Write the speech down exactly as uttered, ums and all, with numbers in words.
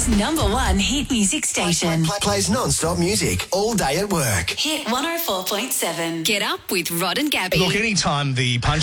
number one hit music station. Play, plays non-stop music all day at work. Hit one oh four point seven. Get up with Rod and Gabby. Look, anytime the punch